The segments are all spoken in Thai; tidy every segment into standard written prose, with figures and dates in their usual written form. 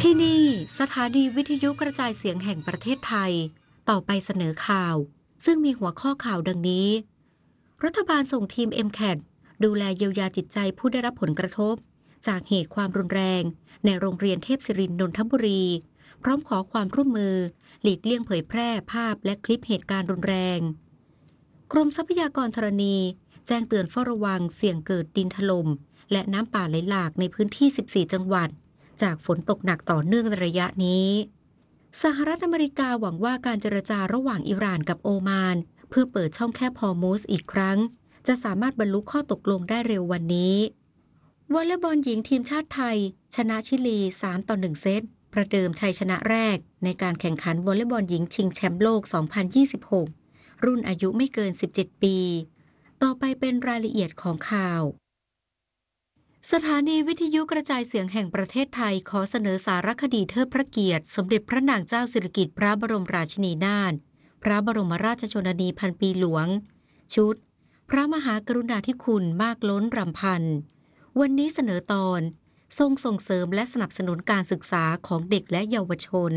ที่นี่สถานีวิทยุกระจายเสียงแห่งประเทศไทยต่อไปเสนอข่าวซึ่งมีหัวข้อข่าวดังนี้รัฐบาลส่งทีม MCAT ดูแลเยียวยาจิตใจผู้ได้รับผลกระทบจากเหตุความรุนแรงในโรงเรียนเทพศิรินทร์นนทบุรีพร้อมขอความร่วมมือหลีกเลี่ยงเผยแพร่ภาพและคลิปเหตุการณ์รุนแรงกรมทรัพยากรธรณีแจ้งเตือนเฝ้าระวังเสี่ยงเกิดดินถล่มและน้ำป่าไหลหลากในพื้นที่14จังหวัดจากฝนตกหนักต่อเนื่องในระยะนี้สหรัฐอเมริกาหวังว่าการเจรจาระหว่างอิหร่านกับโอมานเพื่อเปิดช่องแคบฮอร์มุซอีกครั้งจะสามารถบรรลุข้อตกลงได้เร็ววันนี้วอลเลย์บอลหญิงทีมชาติไทยชนะชิลี3-1เซตประเดิมชัยชนะแรกในการแข่งขันวอลเลย์บอลหญิงชิงแชมป์โลก2026รุ่นอายุไม่เกิน17ปีต่อไปเป็นรายละเอียดของข่าวสถานีวิทยุกระจายเสียงแห่งประเทศไทยขอเสนอสารคดีเทิดพระเกียรติสมเด็จพระนางเจ้าสิริกิติ์พระบรมราชินีนาถพระบรมราชชนนีพันปีหลวงชุดพระมหากรุณาธิคุณมากล้นรำพันวันนี้เสนอตอนทรงส่งเสริมและสนับสนุนการศึกษาของเด็กและเยาวชน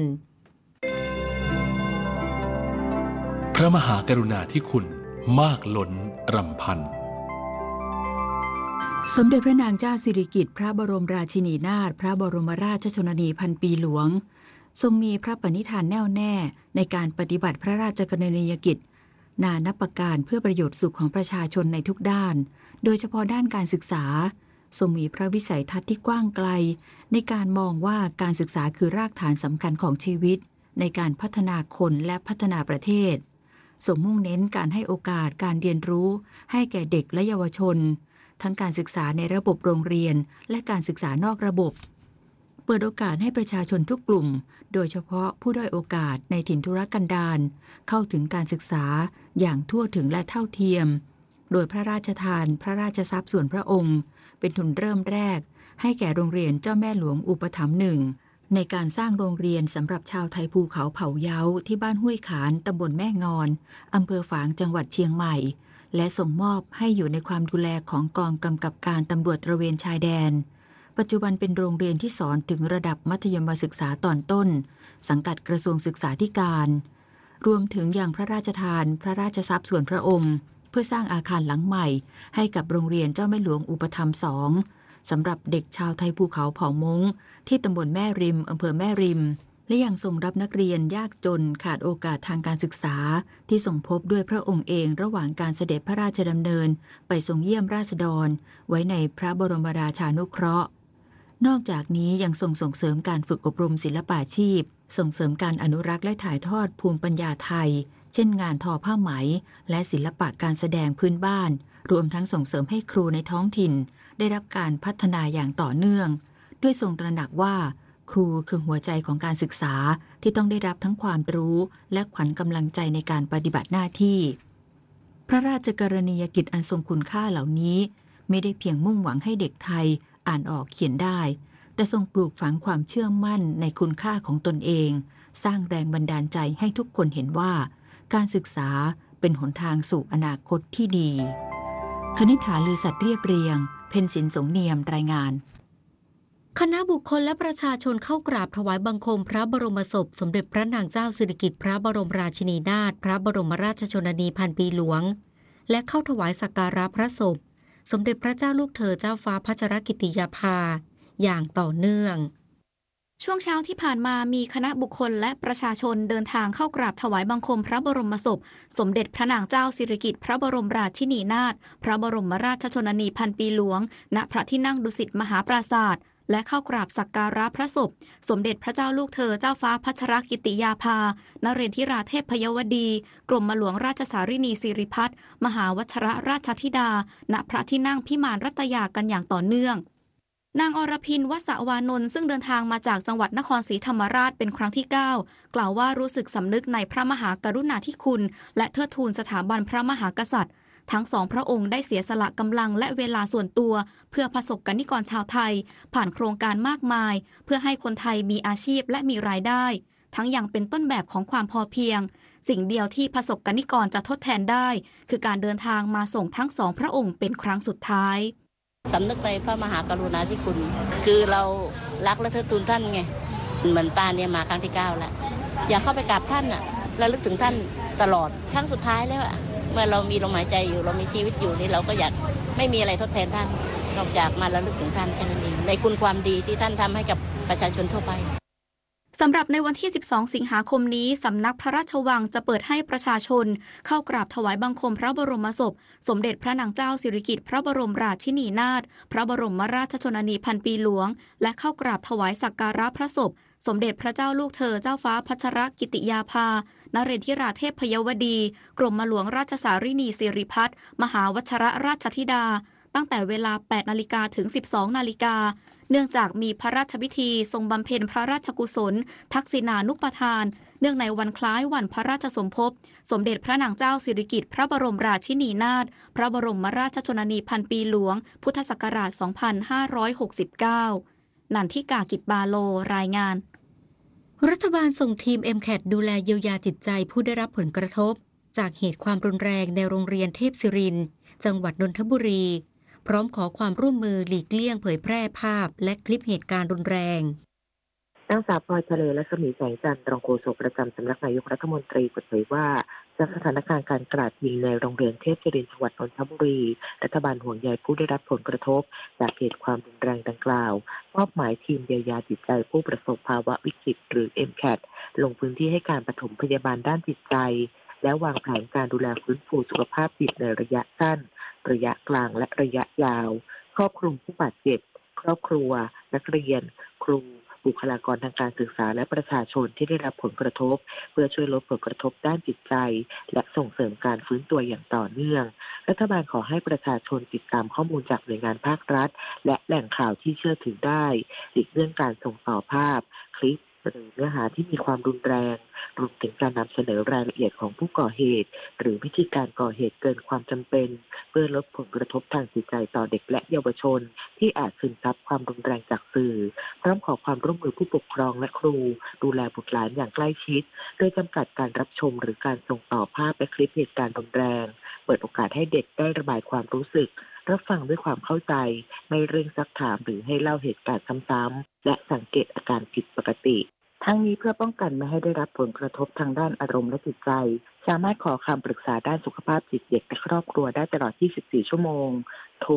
พระมหากรุณาธิคุณมากล้นรำพันสมเด็จพระนางเจ้าสิริกิติ์พระบรมราชินีนาถพระบรมราชชนนีพันปีหลวงทรงมีพระปณิธานแน่วแน่ในการปฏิบัติพระราชกรณียกิจนานับประการเพื่อประโยชน์สุขของประชาชนในทุกด้านโดยเฉพาะด้านการศึกษาทรงมีพระวิสัยทัศน์ที่กว้างไกลในการมองว่าการศึกษาคือรากฐานสำคัญของชีวิตในการพัฒนาคนและพัฒนาประเทศทรงมุ่งเน้นการให้โอกาสการเรียนรู้ให้แก่เด็กและเยาวชนทั้งการศึกษาในระบบโรงเรียนและการศึกษานอกระบบเปิดโอกาสให้ประชาชนทุกกลุ่มโดยเฉพาะผู้ด้อยโอกาสในถิ่นทุรกันดารเข้าถึงการศึกษาอย่างทั่วถึงและเท่าเทียมโดยพระราชทานพระราชทรัพย์ส่วนพระองค์เป็นทุนเริ่มแรกให้แก่โรงเรียนเจ้าแม่หลวงอุปถัมภ์1ในการสร้างโรงเรียนสำหรับชาวไทยภูเขาเผ่าเย้าที่บ้านห้วยขานตำบลแม่งอนอำเภอฝางจังหวัดเชียงใหม่และส่งมอบให้อยู่ในความดูแลของกองกำกับการตำรวจตระเวนชายแดนปัจจุบันเป็นโรงเรียนที่สอนถึงระดับมัธยมศึกษาตอนต้นสังกัดกระทรวงศึกษาธิการรวมถึงอย่างพระราชทานพระราชทรัพย์ส่วนพระองค์เพื่อสร้างอาคารหลังใหม่ให้กับโรงเรียนเจ้าแม่หลวงอุปถัมภ์2สำหรับเด็กชาวไทยภูเขาเผ่ามงที่ตำบลแม่ริมอำเภอแม่ริมและยังทรงรับนักเรียนยากจนขาดโอกาสทางการศึกษาที่ส่งพบด้วยพระองค์เองระหว่างการเสด็จพระราชดำเนินไปทรงเยี่ยมราษฎรไว้ในพระบรมราชานุเคราะห์นอกจากนี้ยังทรงส่งเสริมการฝึกอบรมศิลปาชีพส่งเสริมการอนุรักษ์และถ่ายทอดภูมิปัญญาไทยเช่นงานทอผ้าไหมและศิลปะการแสดงพื้นบ้านรวมทั้งส่งเสริมให้ครูในท้องถิ่นได้รับการพัฒนาอย่างต่อเนื่องด้วยทรงตระหนักว่าครูคือหัวใจของการศึกษาที่ต้องได้รับทั้งความรู้และขวัญกำลังใจในการปฏิบัติหน้าที่พระราชกรณียกิจอันทรงคุณค่าเหล่านี้ไม่ได้เพียงมุ่งหวังให้เด็กไทยอ่านออกเขียนได้แต่ทรงปลูกฝังความเชื่อมั่นในคุณค่าของตนเองสร้างแรงบันดาลใจให้ทุกคนเห็นว่าการศึกษาเป็นหนทางสู่อนาคตที่ดีคณิษฐาลือสัตย์เรียบเรียงเพ็ญศิลป์สงเนียมรายงานคณะบุคคลและประชาชนเข้ากราบถวายบังคมพระบรมศพสมเด็จพระนางเจ้าสิริกิติ์พระบรมราชินีนาถพระบรมราชชนนีพันปีหลวงและเข้าถวายสักการะพระศพสมเด็จพระเจ้าลูกเธอเจ้าฟ้าพัชรกิติยาภาอย่างต่อเนื่องช่วงเช้าที่ผ่านมามีคณะบุคคลและประชาชนเดินทางเข้ากราบถวายบังคมพระบรมศพสมเด็จพระนางเจ้าสิริกิติ์พระบรมราชินีนาถพระบรมราชชนนีพันปีหลวงณพระที่นั่งดุสิตมหาปราสาทและเข้ากราบสักการะพระศพสมเด็จพระเจ้าลูกเธอเจ้าฟ้าพัชรกิติยาภานเรนทิราเทพพยวดีกรมหลวงราชสารินีสิริพัฒน์มหาวชิรราชธิดาณพระที่นั่งพิมานรัตยากันอย่างต่อเนื่องนางอรพินวสวานนท์ซึ่งเดินทางมาจากจังหวัดนครศรีธรรมราชเป็นครั้งที่ 9 กล่าวว่ารู้สึกสำนึกในพระมหากรุณาธิคุณและเทิดทูนสถาบันพระมหากษัตริย์ทั้งสองพระองค์ได้เสียสละกำลังและเวลาส่วนตัวเพื่อประสบกนิกรชาวไทยผ่านโครงการมากมายเพื่อให้คนไทยมีอาชีพและมีรายได้ทั้งยังเป็นต้นแบบของความพอเพียงสิ่งเดียวที่ประสบกนิกรจะทดแทนได้คือการเดินทางมาส่งทั้งสองพระองค์เป็นครั้งสุดท้ายสำนึกในพระมหากรุณาธิคุณคือเรารักและเทิดทูนท่านไงเหมือนป้าเนี่ยมาครั้งที่9แล้วอยากเข้าไปกราบท่านน่ะระลึกถึงท่านตลอดครั้งสุดท้ายแล้วอะเมื่อเรามีลมหายใจอยู่เรามีชีวิตอยู่นี่เราก็อยากไม่มีอะไรทดแทนท่านนอกจากมาระลึกถึงท่านแค่นั้นเองในคุณความดีที่ท่านทำให้กับประชาชนทั่วไปสำหรับในวันที่ 12 สิงหาคมนี้สำนักพระราชวังจะเปิดให้ประชาชนเข้ากราบถวายบังคมพระบรมศพสมเด็จพระนางเจ้าสิริกิติ์พระบรมราชินีนาถพระบรมราชชนนีพันปีหลวงและเข้ากราบถวายสักการะพระศพสมเด็จพระเจ้าลูกเธอเจ้าฟ้าพัชรกิติยาภานเรนทิราเทพพยวดีกรมหลวงราชสารินีสิริพัฒน์มหาวชิรราชธิดาตั้งแต่เวลา 8 นาฬิกาถึง 12 นาฬิกาเนื่องจากมีพระราชพิธีทรงบำเพ็ญพระราชกุศลทักษิณานุปทานเนื่องในวันคล้ายวันพระราชสมภพสมเด็จพระนางเจ้าสิริกิติ์พระบรมราชินีนาถพระบรมราชชนนีพันปีหลวงพุทธศักราช 2569 นันทิกา กิจบาโลรายงานรัฐบาลส่งทีม MCAT ดูแลเยียวยาจิตใจผู้ได้รับผลกระทบจากเหตุความรุนแรงในโรงเรียนเทพศิรินทร์จังหวัดนนทบุรีพร้อมขอความร่วมมือหลีกเลี่ยงเผยแพร่ภาพและคลิปเหตุการณ์รุนแรงนางสาวพลอยทะเลและสมีแสงจันทร์รองโฆษกประจำสำนักนายกรัฐมนตรีเปิดเผยว่าจากสถานการณ์การกราดยิงในโรงเรียนเทพศิรินทร์จังหวัดนนทบุรีรัฐบาลห่วงใยผู้ได้รับผลกระทบจากเหตุความรุนแรงดังกล่าวมอบหมายทีมเยียวยาจิตใจผู้ประสบภาวะวิกฤตหรือ MCAT ลงพื้นที่ให้การปฐมพยาบาลด้านจิตใจและวางแผนการดูแลฟื้นฟูสุขภาพจิตในระยะสั้นระยะกลางและระยะยาวครอบคลุมผู้บาดเจ็บครอบครัวนักเรียนครูบุคลากรทางการศึกษาและประชาชนที่ได้รับผลกระทบเพื่อช่วยลดผลกระทบด้านจิตใจและส่งเสริมการฟื้นตัวอย่างต่อเนื่องรัฐบาลขอให้ประชาชนติดตามข้อมูลจากหน่วยงานภาครัฐและแหล่งข่าวที่เชื่อถือได้หลีกเลี่ยงการส่งต่อภาพคลิปหรือเนื้อหาที่มีความรุนแรงรวมถึงการนำเสนอรายละเอียดของผู้ก่อเหตุหรือวิธีการก่อเหตุเกินความจำเป็นเพื่อลดผลกระทบทางจิตใจต่อเด็กและเยาวชนที่อาจซึมซับความรุนแรงจากสื่อพร้อมขอความร่วมมือผู้ปกครองและครูดูแลบุตรหลานอย่างใกล้ชิดโดยจำกัดการรับชมหรือการส่งต่อภาพและคลิปเหตุการณ์รุนแรงเปิดโอกาสให้เด็กได้ระบายความรู้สึกรับฟังด้วยความเข้าใจไม่เร่งซักถามหรือให้เล่าเหตุการณ์ซ้ำๆและสังเกตอาการผิดปกติทั้งนี้เพื่อป้องกันไม่ให้ได้รับผลกระทบทางด้านอารมณ์และจิตใจสามารถขอคำปรึกษาด้านสุขภาพจิตเด็กและครอบครัวได้ตลอด24 ชั่วโมงโทร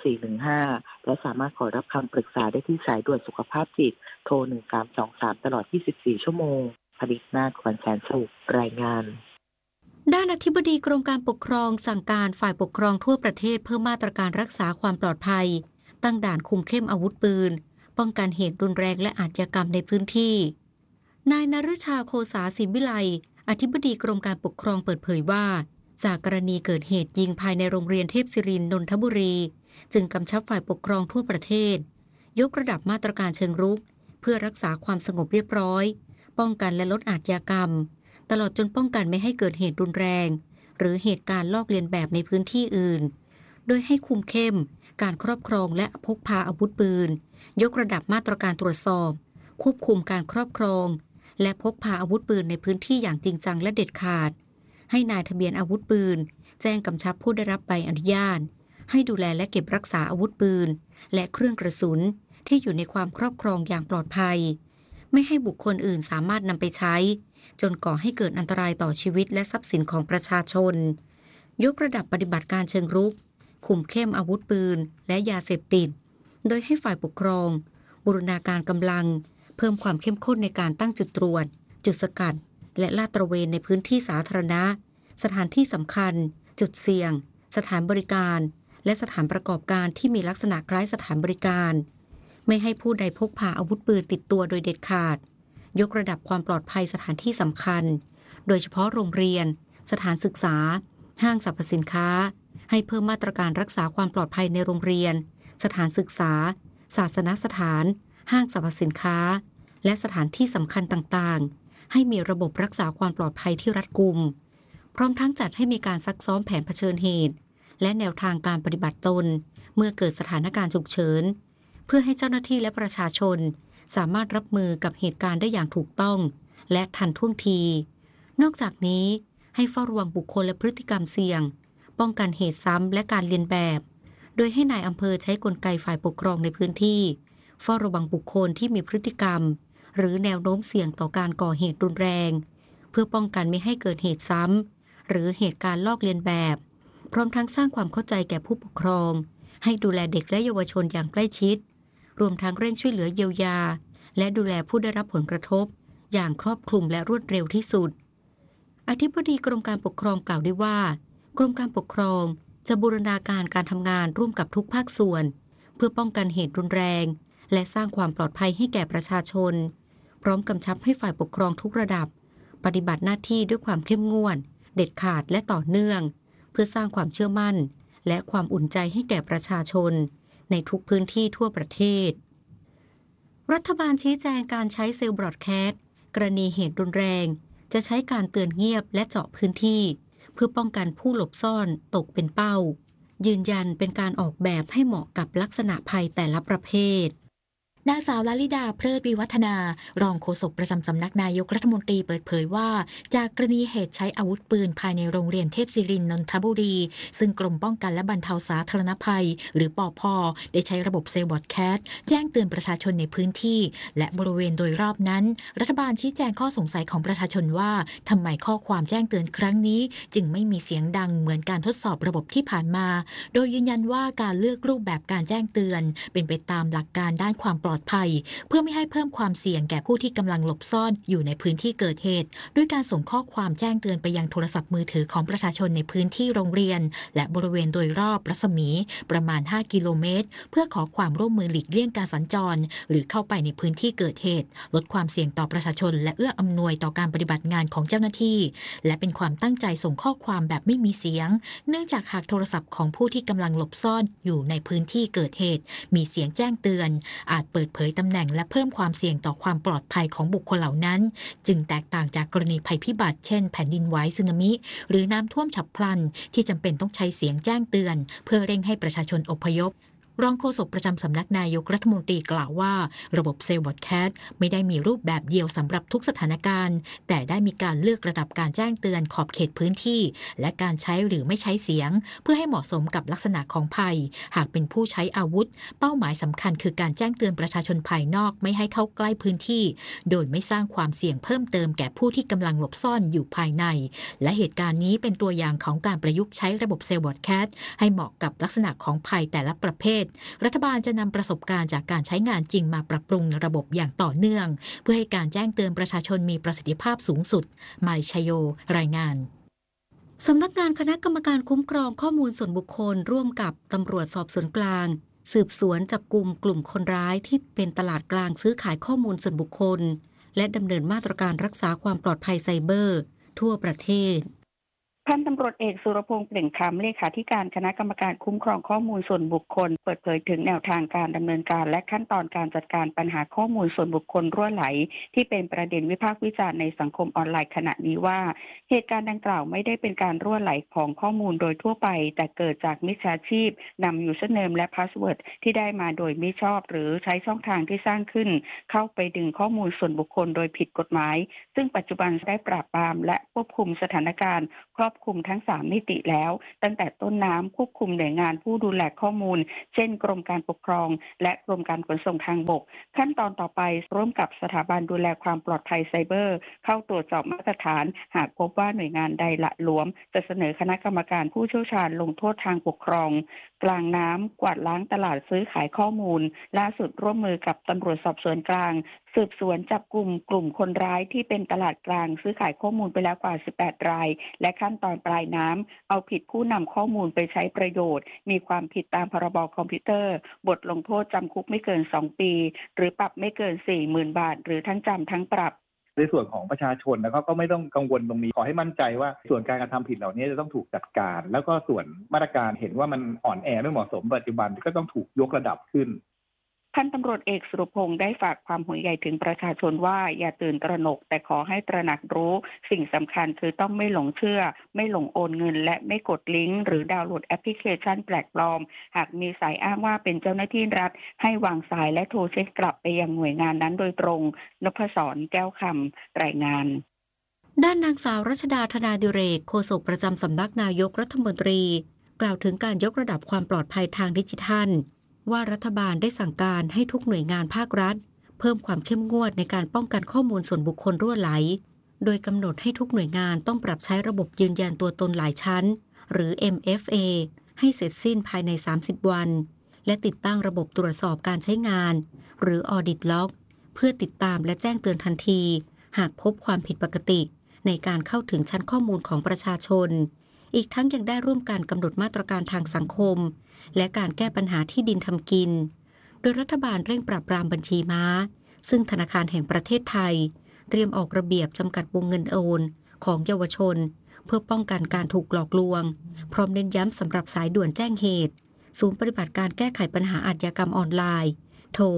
1415 และสามารถขอรับคำปรึกษาได้ที่สายด่วนสุขภาพจิตโทร 1323 ตลอด24 ชั่วโมงผลิตนาถ ขวัญแสนสุขรายงานด้านอธิบดีกรมการปกครองสั่งการฝ่ายปกครองทั่วประเทศเพิ่มมาตรการรักษาความปลอดภัยตั้งด่านคุมเข้มอาวุธปืนป้องกันเหตุรุนแรงและอาชญากรรมในพื้นที่นายนฤชาโคสาศิวิไลอธิบดีกรมการปกครองเปิดเผยว่าจากกรณีเกิดเหตุยิงภายในโรงเรียนเทพศิรินทร์นนทบุรีจึงกำชับฝ่ายปกครองทั่วประเทศยกระดับมาตรการเชิงรุกเพื่อรักษาความสงบเรียบร้อยป้องกันและลดอาชญากรรมตลอดจนป้องกันไม่ให้เกิดเหตุรุนแรงหรือเหตุการณ์ลอกเลียนแบบในพื้นที่อื่นโดยให้คุมเข้มการครอบครองและพกพาอาวุธปืนยกระดับมาตรการตรวจสอบควบคุมการครอบครองและพกพาอาวุธปืนในพื้นที่อย่างจริงจังและเด็ดขาดให้นายทะเบียนอาวุธปืนแจ้งกำชับผู้ได้รับใบอนุญาตให้ดูแลและเก็บรักษาอาวุธปืนและเครื่องกระสุนที่อยู่ในความครอบครองอย่างปลอดภัยไม่ให้บุคคลอื่นสามารถนำไปใช้จนก่อให้เกิดอันตรายต่อชีวิตและทรัพย์สินของประชาชนยกระดับปฏิบัติการเชิงรุกคุมเข้มอาวุธปืนและยาเสพติดโดยให้ฝ่ายปกครองบูรณาการกำลังเพิ่มความเข้มข้นในการตั้งจุดตรวจจุดสกัดและลาดตระเวนในพื้นที่สาธารณะสถานที่สำคัญจุดเสี่ยงสถานบริการและสถานประกอบการที่มีลักษณะคล้ายสถานบริการไม่ให้ผู้ใดพกพาอาวุธปืนติดตัวโดยเด็ดขาดยกระดับความปลอดภัยสถานที่สำคัญโดยเฉพาะโรงเรียนสถานศึกษาห้างสรรพสินค้าให้เพิ่มมาตรการรักษาความปลอดภัยในโรงเรียนสถานศึกษาศาสนสถานห้างสรรพสินค้าและสถานที่สำคัญต่างๆให้มีระบบรักษาความปลอดภัยที่รัดกุมพร้อมทั้งจัดให้มีการซักซ้อมแผนเผชิญเหตุและแนวทางการปฏิบัติตนเมื่อเกิดสถานการณ์ฉุกเฉินเพื่อให้เจ้าหน้าที่และประชาชนสามารถรับมือกับเหตุการณ์ได้อย่างถูกต้องและทันท่วงทีนอกจากนี้ให้เฝ้าระวังบุคคลและพฤติกรรมเสี่ยงป้องกันเหตุซ้ำและการเลียนแบบโดยให้นายอำเภอใช้กลไกฝ่ายปกครองในพื้นที่เฝ้าระวังบุคคลที่มีพฤติกรรมหรือแนวโน้มเสี่ยงต่อการก่อเหตุรุนแรงเพื่อป้องกันไม่ให้เกิดเหตุซ้ำหรือเหตุการณ์ลอกเลียนแบบพร้อมทั้งสร้างความเข้าใจแก่ผู้ปกครองให้ดูแลเด็กและเยาวชนอย่างใกล้ชิดรวมทั้งเร่งช่วยเหลือเยียวยาและดูแลผู้ได้รับผลกระทบอย่างครอบคลุมและรวดเร็วที่สุดอธิบดีกรมการปกครองกล่าวด้วยว่ากรมการปกครองจะบูรณาการการทำงานร่วมกับทุกภาคส่วนเพื่อป้องกันเหตุรุนแรงและสร้างความปลอดภัยให้แก่ประชาชนพร้อมกำชับให้ฝ่ายปกครองทุกระดับปฏิบัติหน้าที่ด้วยความเข้มงวดเด็ดขาดและต่อเนื่องเพื่อสร้างความเชื่อมั่นและความอุ่นใจให้แก่ประชาชนในทุกพื้นที่ทั่วประเทศรัฐบาลชี้แจงการใช้เซลล์บรอดแคสต์กรณีเหตุรุนแรงจะใช้การเตือนเงียบและเจาะพื้นที่เพื่อป้องกันผู้หลบซ่อนตกเป็นเป้ายืนยันเป็นการออกแบบให้เหมาะกับลักษณะภัยแต่ละประเภทนางสาวลลิดาเพลิดวิวัฒนารองโฆษกประจำสำนักนายกรัฐมนตรีเปิดเผยว่าจากกรณีเหตุใช้อาวุธปืนภายในโรงเรียนเทพศิรินทร์นนทบุรีซึ่งกรมป้องกันและบรรเทาสาธารณภัยหรือปภ.ได้ใช้ระบบเซลล์บรอดแคสต์แจ้งเตือนประชาชนในพื้นที่และบริเวณโดยรอบนั้นรัฐบาลชี้แจงข้อสงสัยของประชาชนว่าทำไมข้อความแจ้งเตือนครั้งนี้จึงไม่มีเสียงดังเหมือนการทดสอบระบบที่ผ่านมาโดยยืนยันว่าการเลือกรูปแบบการแจ้งเตือนเป็นไปตามหลักการด้านความปลอดภัยเพื่อไม่ให้เพิ่มความเสี่ยงแก่ผู้ที่กำลังหลบซ่อนอยู่ในพื้นที่เกิดเหตุด้วยการส่งข้อความแจ้งเตือนไปยังโทรศัพท์มือถือของประชาชนในพื้นที่โรงเรียนและบริเวณโดยรอบรัศมีประมาณ5กิโลเมตรเพื่อขอความร่วมมือหลีกเลี่ยงการสัญจรหรือเข้าไปในพื้นที่เกิดเหตุลดความเสี่ยงต่อประชาชนและเอื้ออำนวยต่อการปฏิบัติงานของเจ้าหน้าที่และเป็นความตั้งใจส่งข้อความแบบไม่มีเสียงเนื่องจากหากโทรศัพท์ของผู้ที่กำลังหลบซ่อนอยู่ในพื้นที่เกิดเหตุมีเสียงแจ้งเตือนอาจเปิดเผยตำแหน่งและเพิ่มความเสี่ยงต่อความปลอดภัยของบุคคลเหล่านั้นจึงแตกต่างจากกรณีภัยพิบัติเช่นแผ่นดินไหวสึนามิหรือน้ำท่วมฉับพลันที่จำเป็นต้องใช้เสียงแจ้งเตือนเพื่อเร่งให้ประชาชนอพยพรองโฆษกประจำสำนักนายกรัฐมนตรีกล่าวว่าระบบเซลล์บรอดแคสต์ไม่ได้มีรูปแบบเดียวสำหรับทุกสถานการณ์แต่ได้มีการเลือกระดับการแจ้งเตือนขอบเขตพื้นที่และการใช้หรือไม่ใช้เสียงเพื่อให้เหมาะสมกับลักษณะของภัยหากเป็นผู้ใช้อาวุธเป้าหมายสำคัญคือการแจ้งเตือนประชาชนภายนอกไม่ให้เข้าใกล้พื้นที่โดยไม่สร้างความเสี่ยงเพิ่มเติมแก่ผู้ที่กำลังหลบซ่อนอยู่ภายในและเหตุการณ์นี้เป็นตัวอย่างของการประยุกต์ใช้ระบบเซลล์บรอดแคสต์ให้เหมาะกับลักษณะของภัยแต่ละประเภทรัฐบาลจะนำประสบการณ์จากการใช้งานจริงมาปรับปรุงระบบอย่างต่อเนื่องเพื่อให้การแจ้งเตือนประชาชนมีประสิทธิภาพสูงสุดมาลิชโยรายงานสำนักงานคณะกรรมการคุ้มครองข้อมูลส่วนบุคคลร่วมกับตำรวจสอบสวนกลางสืบสวนจับกุมกลุ่มคนร้ายที่เป็นตลาดกลางซื้อขายข้อมูลส่วนบุคคลและดำเนินมาตรการรักษาความปลอดภัยไซเบอร์ทั่วประเทศพันตำรวจเอกสุรพงษ์เปล่งคำเลขาธิการคณะกรรมการคุ้มครองข้อมูลส่วนบุคคลเปิดเผยถึงแนวทางการดำเนินการและขั้นตอนการจัดการปัญหาข้อมูลส่วนบุคคลรั่วไหลที่เป็นประเด็นวิพากษ์วิจารณ์ในสังคมออนไลน์ขณะนี้ว่าเหตุการณ์ดังกล่าวไม่ได้เป็นการรั่วไหลของข้อมูลโดยทั่วไปแต่เกิดจากมิจฉาชีพนำ username และ password ที่ได้มาโดยมิชอบหรือใช้ช่องทางที่สร้างขึ้นเข้าไปดึงข้อมูลส่วนบุคคลโดยผิดกฎหมายซึ่งปัจจุบันได้ปราบปรามและควบคุมสถานการณ์ครอบคลุมทั้ง3มิติแล้วตั้งแต่ต้นน้ำควบคุมหน่วยงานผู้ดูแลข้อมูลเช่นกรมการปกครองและกรมการขนส่งทางบกขั้นตอนต่อไปร่วมกับสถาบันดูแลความปลอดภัยไซเบอร์เข้าตรวจสอบมาตรฐานหากพบว่าหน่วยงานใดละหลวมจะเสนอคณะกรรมการผู้เชี่ยวชาญลงโทษทางปกครองกลางน้ำกวาดล้างตลาดซื้อขายข้อมูลล่าสุดร่วมมือกับตำรวจสอบสวนกลางสืบสวนจับกลุ่มคนร้ายที่เป็นตลาดกลางซื้อขายข้อมูลไปแล้วกว่า18รายและขั้นตอนปลายน้ำเอาผิดผู้นำข้อมูลไปใช้ประโยชน์มีความผิดตามพรบคอมพิวเตอร์บทลงโทษจำคุกไม่เกิน2ปีหรือปรับไม่เกิน 40,000 บาทหรือทั้งจำทั้งปรับในส่วนของประชาชนแล้วก็ไม่ต้องกังวลตรงนี้ขอให้มั่นใจว่าส่วนการกระทำผิดเหล่านี้จะต้องถูกจัดการแล้วก็ส่วนมาตรการเห็นว่ามันอ่อนแอไม่เหมาะสมปัจจุบันก็ต้องถูกยกระดับขึ้นพันตำรวจเอกสุรพงษ์ได้ฝากความห่วงใยถึงประชาชนว่าอย่าตื่นตระหนกแต่ขอให้ตระหนักรู้สิ่งสำคัญคือต้องไม่หลงเชื่อไม่หลงโอนเงินและไม่กดลิงก์หรือดาวน์โหลดแอปพลิเคชันแปลกปลอมหากมีสายอ้างว่าเป็นเจ้าหน้าที่รัฐให้วางสายและโทรเช็คกลับไปยังหน่วยงานนั้นโดยตรงนพศรแก้วคำรายงานด้านนางสาวรัชดาธนาดิเรกโฆษกประจำสำนักนายกรัฐมนตรีกล่าวถึงการยกระดับความปลอดภัยทางดิจิทัลว่ารัฐบาลได้สั่งการให้ทุกหน่วยงานภาครัฐเพิ่มความเข้มงวดในการป้องกันข้อมูลส่วนบุคคลรั่วไหลโดยกำหนดให้ทุกหน่วยงานต้องปรับใช้ระบบยืนยันตัวตนหลายชั้นหรือ MFA ให้เสร็จสิ้นภายใน30วันและติดตั้งระบบตรวจสอบการใช้งานหรือ Audit Log เพื่อติดตามและแจ้งเตือนทันทีหากพบความผิดปกติในการเข้าถึงชั้นข้อมูลของประชาชนอีกทั้งยังได้ร่วมกันกำหนดมาตรการทางสังคมและการแก้ปัญหาที่ดินทำกินโดยรัฐบาลเร่งปราบปรามบัญชีม้าซึ่งธนาคารแห่งประเทศไทยเตรียมออกระเบียบจำกัดวงเงินโอนของเยาวชนเพื่อป้องกันการถูกหลอกลวงพร้อมเน้นย้ำสำหรับสายด่วนแจ้งเหตุศูนย์ปฏิบัติการแก้ไขปัญหาอาชญากรรมออนไลน์โทร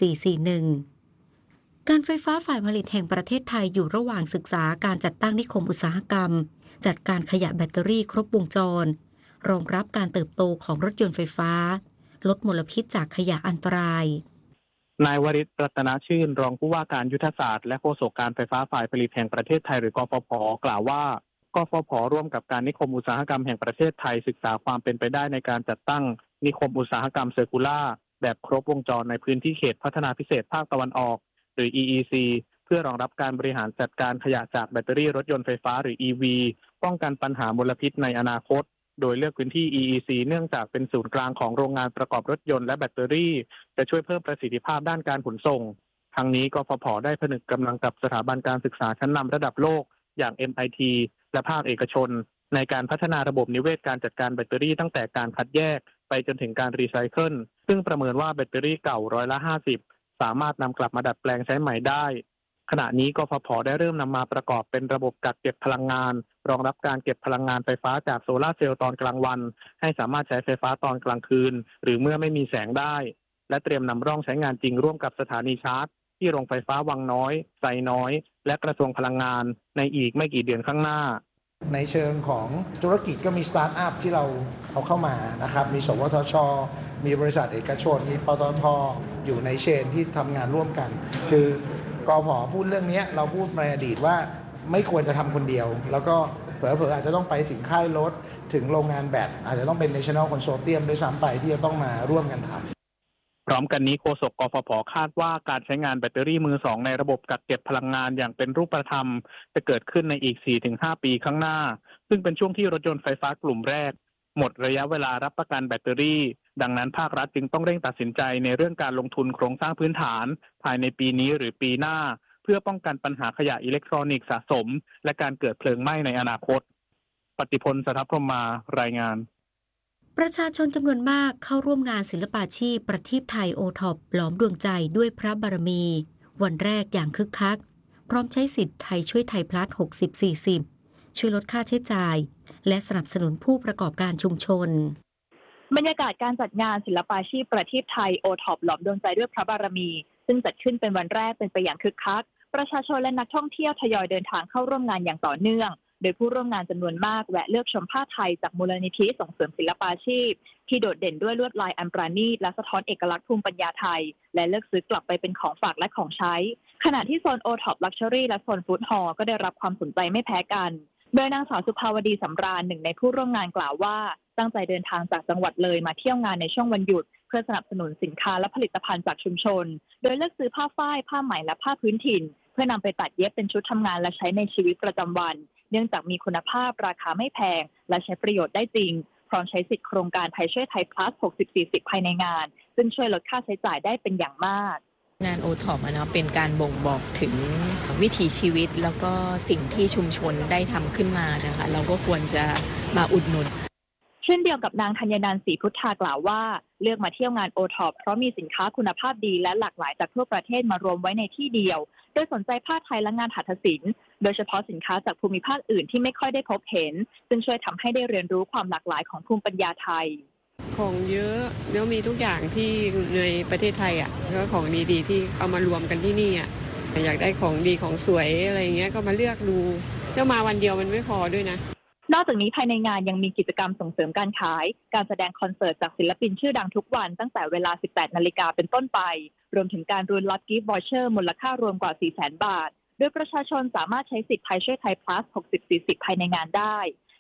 1441การไฟฟ้าฝ่ายผลิตแห่งประเทศไทยอยู่ระหว่างศึกษาการจัดตั้งนิคมอุตสาหกรรมจัดการขยะแบตเตอรี่ครบวงจรรองรับการเติบโตของรถยนต์ไฟฟ้าลดมลพิษจากขยะอันตรายนายวริศ รัตนชื่นรองผู้ว่าการยุทธศาสตร์และโฆษกการไฟฟ้าฝ่ายผลิตแห่งประเทศไทยหรือกฟผ.กล่าวว่ากฟผ.ร่วมกับการนิคมอุตสาหกรรมแห่งประเทศไทยศึกษาความเป็นไปได้ในการจัดตั้งนิคมอุตสาหกรรมเซอร์คูล่าแบบครบวงจรในพื้นที่เขตพัฒนาพิเศษภาคตะวันออกหรือ EEC เพื่อรองรับการบริหารจัดการขยะจากแบตเตอรี่รถยนต์ไฟฟ้าหรือ EV ป้องกันปัญหามลพิษในอนาคตโดยเลือกพื้นที่ EEC เนื่องจากเป็นศูนย์กลางของโรงงานประกอบรถยนต์และแบตเตอรี่จะช่วยเพิ่มประสิทธิภาพด้านการขนส่งทั้งนี้กฟผ.ได้ผนึกกำลังกับสถาบันการศึกษาชั้นนำระดับโลกอย่าง MIT และภาคเอกชนในการพัฒนาระบบนิเวศการจัดการแบตเตอรี่ตั้งแต่การคัดแยกไปจนถึงการรีไซเคิลซึ่งประเมินว่าแบตเตอรี่เก่า50%สามารถนำกลับมาดัดแปลงใช้ใหม่ได้ขณะนี้กฟผ.ได้เริ่มนำมาประกอบเป็นระบบกักเก็บพลังงานรองรับการเก็บพลังงานไฟฟ้าจากโซลาร์เซลล์ตอนกลางวันให้สามารถใช้ไฟฟ้าตอนกลางคืนหรือเมื่อไม่มีแสงได้และเตรียมนำร่องใช้งานจริงร่วมกับสถานีชาร์จที่โรงไฟฟ้าวังน้อยไซน้อยและกระทรวงพลังงานในอีกไม่กี่เดือนข้างหน้าในเชิงของธุรกิจก็มีสตาร์ทอัพที่เราเอาเข้ามานะครับมีสวทช.มีบริษัทเอกชนมีปตท.อยู่ในเชนที่ทำงานร่วมกันคือกผ.พูดเรื่องนี้เราพูดในอดีตว่าไม่ควรจะทำคนเดียวแล้วก็เผลอๆอาจจะต้องไปถึงค่ายรถถึงโรงงานแบตอาจจะต้องเป็น National Consortium ด้วยซ้ำไปที่จะต้องมาร่วมกันทำพร้อมกันนี้โฆษกกฟผ.คาดว่าการใช้งานแบตเตอรี่มือสองในระบบกักเก็บพลังงานอย่างเป็นรูปธรรมจะเกิดขึ้นในอีก 4-5 ปีข้างหน้าซึ่งเป็นช่วงที่รถยนต์ไฟฟ้ากลุ่มแรกหมดระยะเวลารับประกันแบตเตอรี่ดังนั้นภาครัฐจึงต้องเร่งตัดสินใจในเรื่องการลงทุนโครงสร้างพื้นฐานภายในปีนี้หรือปีหน้าเพื่อป้องกันปัญหาขยะอิเล็กทรอนิกส์สะสมและการเกิดเพลิงไหม้ในอนาคตปฏิพล สัทธพรหมารายงานประชาชนจำนวนมากเข้าร่วมงานศิลปาชีพประทีปไทยโอท็อปหลอมดวงใจด้วยพระบารมีวันแรกอย่างคึกคักพร้อมใช้สิทธิ์ไทยช่วยไทยพลัส 60-40 ช่วยลดค่าใช้จ่ายและสนับสนุนผู้ประกอบการชุมชนบรรยากาศการจัดงานศิลปาชีพประทีปไทยโอท็อปหลอมดวงใจด้วยพระบารมีซึ่งจัดขึ้นเป็นวันแรกเป็นไปอย่างคึกคักประชาชนและนักท่องเที่ยวทยอยเดินทางเข้าร่วมงานอย่างต่อเนื่องโดยผู้ร่วมงานจำนวนมากแวะเลือกชมผ้าไทยจากมูลนิธิส่งเสริมศิลปาชีพที่โดดเด่นด้วยลวดลายอันประณีตและสะท้อนเอกลักษณ์ภูมิปัญญาไทยและเลือกซื้อกลับไปเป็นของฝากและของใช้ขณะที่โซนโอท็อปลักชัวรี่และโซนฟู้ดฮอลล์ก็ได้รับความสนใจไม่แพ้กันโดยนางสาวสุภาวดีสำราญหนึ่งในผู้ร่วมงานกล่าวว่าตั้งใจเดินทางจากจังหวัดเลยมาเที่ยวงานในช่วงวันหยุดเพื่อสนับสนุนสินค้าและผลิตภัณฑ์จากชุมชนโดยเลือกซื้อผ้าฝ้ายผ้าไหมและผ้าพื้นถิ่นเพื่อนำไปตัดเย็บเป็นชุดทำงานและใช้ในชีวิตประจำวันเนื่องจากมีคุณภาพราคาไม่แพงและใช้ประโยชน์ได้จริงพร้อมใช้สิทธิโครงการไทยช่วยไทย plus 60-40 ภายในงานซึ่งช่วยลดค่าใช้จ่ายได้เป็นอย่างมากงานโอท็อปเป็นการบ่งบอกถึงวิถีชีวิตแล้วก็สิ่งที่ชุมชนได้ทำขึ้นมานะคะเราก็ควรจะมาอุดหนุนเช่นเดียวกับนางธัญนันท์ศรีพุทธากล่าวว่าเลือกมาเที่ยวงานโอท็อปเพราะมีสินค้าคุณภาพดีและหลากหลายจากทั่วประเทศมารวมไว้ในที่เดียวโดยสนใจผ้าไทยและงานหัตถศิลป์โดยเฉพาะสินค้าจากภูมิภาคอื่นที่ไม่ค่อยได้พบเห็นซึ่งช่วยทำให้ได้เรียนรู้ความหลากหลายของภูมิปัญญาไทยของเยอะแล้วมีทุกอย่างที่ในประเทศไทยแล้วก็ของดีๆที่เอามารวมกันที่นี่อยากได้ของดีของสวยอะไรเงี้ยก็มาเลือกดูแล้วมาวันเดียวมันไม่พอด้วยนะนอกจากนี้ภายในงานยังมีกิจกรรมส่งเสริมการขายการแสดงคอนเสิร์ตจากศิลปินชื่อดังทุกวันตั้งแต่เวลา 18 นาฬิกาเป็นต้นไปรวมถึงการรุนล็อตกิฟต์วอเชอร์มูลค่ารวมกว่า 400,000 บาทโดยประชาชนสามารถใช้สิทธิ์ไทยช่วยไทย plus 60-40 ภายในงานได้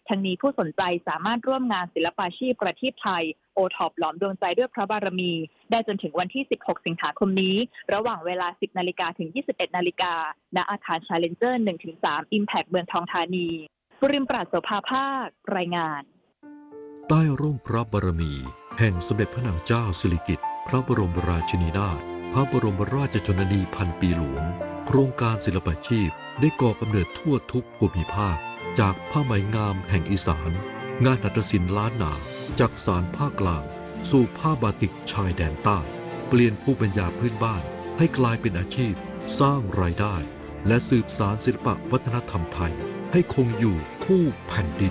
ทั้งนี้ผู้สนใจสามารถร่วมงานศิลปาชีพประทีปไทยโอท็อปหลอมดวงใจด้วยพระบารมีได้จนถึงวันที่16สิงหาคมนี้ระหว่างเวลา 10 นาฬิกาถึง 21 นาฬิกาณอาคาร Challenger 1-3 Impact เมืองทองธานีบุริมปราศโสภาภาครายงานใต้ร่มพระบารมีแห่งสมเด็จพระนางเจ้าสิริกิติ์พระบรมราชินีนาถพระบรมราชชนนีพันปีหลวงโครงการศิลปาชีพได้ก่อกำเนิดทั่วทุกภูมิภาคจากผ้าไหมงามแห่งอีสานงานหัตถศิลป์ล้านนาจากสารภาคกลางสู่ผ้าบาติกชายแดนใต้เปลี่ยนภูมิปัญญาพื้นบ้านให้กลายเป็นอาชีพสร้างรายได้และสืบสานศิลปวัฒนธรรมไทยให้คงอยู่คู่แผ่นดิน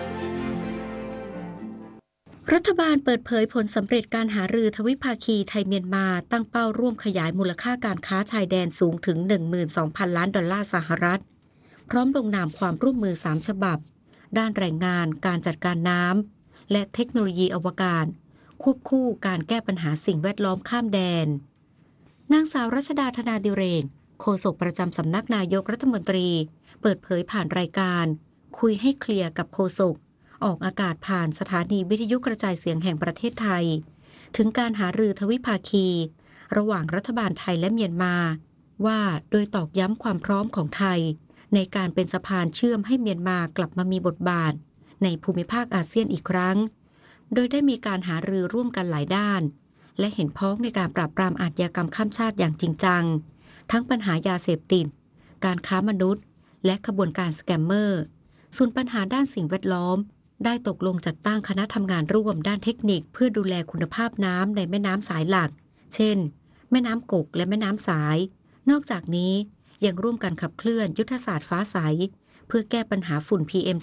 รัฐบาลเปิดเผยผลสำเร็จการหารือทวิภาคีไทยเมียนมาตั้งเป้าร่วมขยายมูลค่าการค้าชายแดนสูงถึง 12,000 ล้านดอลลาร์สหรัฐพร้อมลงนามความร่วมมือ3ฉบับด้านแรงงานการจัดการน้ำและเทคโนโลยีอวกาศควบคู่การแก้ปัญหาสิ่งแวดล้อมข้ามแดนนางสาวรัชดาธนาดิเรกโฆษกประจำสำนักนายกรัฐมนตรีเปิดเผยผ่านรายการคุยให้เคลียร์กับโฆษกออกอากาศผ่านสถานีวิทยุกระจายเสียงแห่งประเทศไทยถึงการหารือทวิภาคีระหว่างรัฐบาลไทยและเมียนมาว่าโดยตอกย้ำความพร้อมของไทยในการเป็นสะพานเชื่อมให้เมียนมากลับมามีบทบาทในภูมิภาคอาเซียนอีกครั้งโดยได้มีการหารือร่วมกันหลายด้านและเห็นพ้องในการปราบปรามอาชญากรรมข้ามชาติอย่างจริงจังทั้งปัญหายาเสพติดการค้ามนุษย์และขบวนการสแกมเมอร์ส่วนปัญหาด้านสิ่งแวดล้อมได้ตกลงจัดตั้งคณะทำงานร่วมด้านเทคนิคเพื่อดูแลคุณภาพน้ำในแม่น้ำสายหลักเช่นแม่น้ำกกและแม่น้ำสายนอกจากนี้ยังร่วมกันขับเคลื่อนยุทธศาสตร์ฟ้าใสเพื่อแก้ปัญหาฝุ่น PM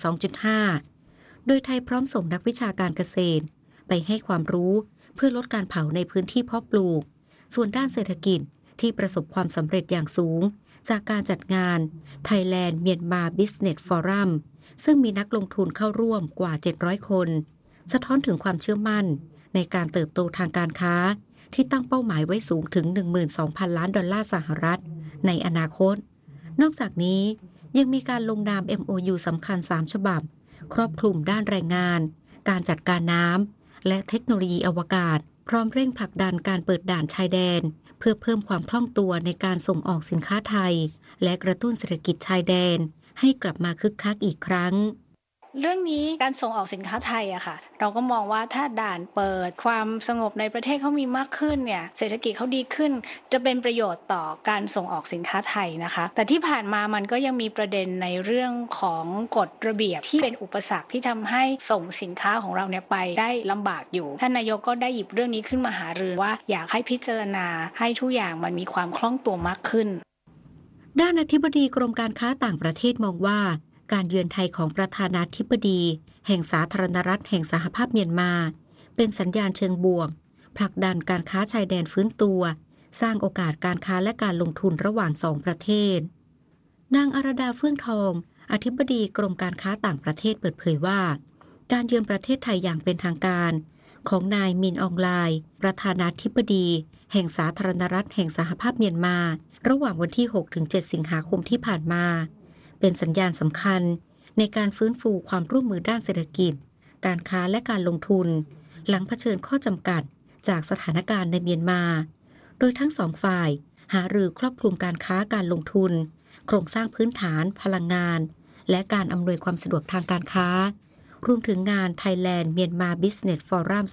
2.5 โดยไทยพร้อมส่งนักวิชาการเกษตรไปให้ความรู้เพื่อลดการเผาในพื้นที่เพาะปลูกส่วนด้านเศรษฐกิจที่ประสบความสำเร็จอย่างสูงจากการจัดงาน Thailand Myanmar Business Forum ซึ่งมีนักลงทุนเข้าร่วมกว่า700คนสะท้อนถึงความเชื่อมั่นในการเติบโตทางการค้าที่ตั้งเป้าหมายไว้สูงถึง 12,000 ล้านดอลลาร์สหรัฐในอนาคตนอกจากนี้ยังมีการลงนาม MOU สำคัญ3ฉบับครอบคลุมด้านแรงงานการจัดการน้ำและเทคโนโลยีอวกาศพร้อมเร่งผลักดันการเปิดด่านชายแดนเพื่อเพิ่มความคล่องตัวในการส่งออกสินค้าไทยและกระตุ้นเศรษฐกิจชายแดนให้กลับมาคึกคักอีกครั้งเรื่องนี้การส่งออกสินค้าไทยอะค่ะเราก็มองว่าถ้าด่านเปิดความสงบในประเทศเขามีมากขึ้นเนี่ยเศรษฐกิจเขาดีขึ้นจะเป็นประโยชน์ต่อการส่งออกสินค้าไทยนะคะแต่ที่ผ่านมามันก็ยังมีประเด็นในเรื่องของกฎระเบียบที่เป็นอุปสรรคที่ทำให้ส่งสินค้าของเราเนี่ยไปได้ลำบากอยู่ท่านนายกก็ได้หยิบเรื่องนี้ขึ้นมาหารือว่าอยากให้พิจารณาให้ทุกอย่างมันมีความคล่องตัวมากขึ้นด้านอธิบดีกรมการค้าต่างประเทศมองว่าการเยือนไทยของประธานาธิบดีแห่งสาธารณรัฐแห่งสหภาพเมียนมาเป็นสัญญาณเชิงบวกผลักดันการค้าชายแดนฟื้นตัวสร้างโอกาสการค้าและการลงทุนระหว่าง2ประเทศนางอรดาเฟื่องทองอธิบดีกรมการค้าต่างประเทศเปิดเผยว่าการเยือนประเทศไทยอย่างเป็นทางการของนายมินอองไลน์ประธานาธิบดีแห่งสาธารณรัฐแห่งสหภาพเมียนมาระหว่างวันที่ 6-7 สิงหาคมที่ผ่านมาเป็นสัญญาณสำคัญในการฟื้นฟูความร่วมมือด้านเศรษฐกิจการค้าและการลงทุนหลังเผชิญข้อจำกัดจากสถานการณ์ในเมียนมาโดยทั้งสองฝ่ายหารือครอบคลุมการค้าการลงทุนโครงสร้างพื้นฐานพลังงานและการอำนวยความสะดวกทางการค้ารวมถึงงาน Thailand Myanmar Business Forum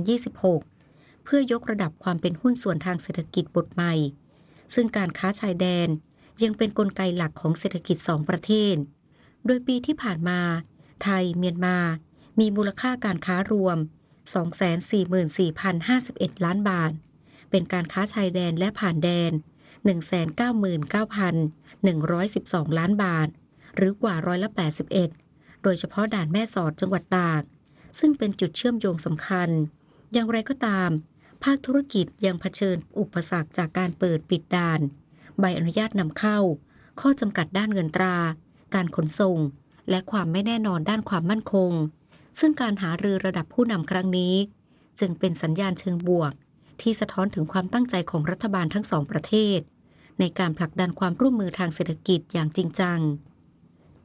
2026 เพื่อยกระดับความเป็นหุ้นส่วนทางเศรษฐกิจบทใหม่ซึ่งการค้าชายแดนยังเป็นกลไกหลักของเศรษฐกิจ2ประเทศโดยปีที่ผ่านมาไทยเมียนมามีมูลค่าการค้ารวม 244,051 ล้านบาทเป็นการค้าชายแดนและผ่านแดน 199,112 ล้านบาทหรือกว่า181%โดยเฉพาะด่านแม่สอดจังหวัดตากซึ่งเป็นจุดเชื่อมโยงสำคัญอย่างไรก็ตามภาคธุรกิจยังเผชิญอุปสรรคจากการเปิดปิดด่านใบอนุญาตนำเข้าข้อจำกัดด้านเงินตราการขนส่งและความไม่แน่นอนด้านความมั่นคงซึ่งการหารือระดับผู้นำครั้งนี้จึงเป็นสัญญาณเชิงบวกที่สะท้อนถึงความตั้งใจของรัฐบาลทั้งสองประเทศในการผลักดันความร่วมมือทางเศรษฐกิจอย่างจริงจังก